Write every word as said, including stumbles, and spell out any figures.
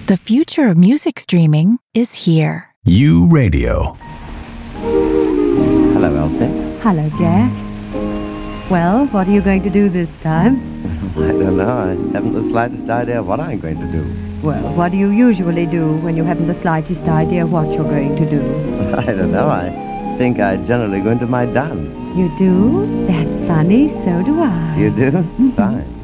The future of music streaming is here. U Radio. Hello, Elsie. Hello, Jack. Well, what are you going to do this time? I don't know. I haven't the slightest idea what I'm going to do. Well, what do you usually do when you haven't the slightest idea what you're going to do? I don't know. I think I generally go into my dance. You do? That's funny. So do I. You do? Fine.